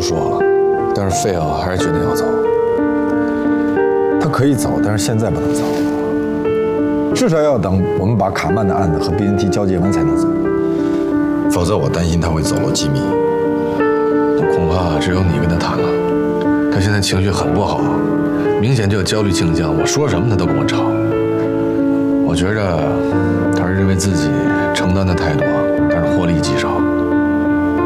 说了，但是费奥还是决定要走。 他可以走，但是现在不能走，至少要等我们把卡曼的案子和 BNT 交接完才能走，否则我担心他会走漏机密。 那恐怕只有你跟他谈了。他现在情绪很不好，明显就有焦虑倾向，我说什么他都跟我吵。我觉着他是认为自己承担的太多，但是获利极少。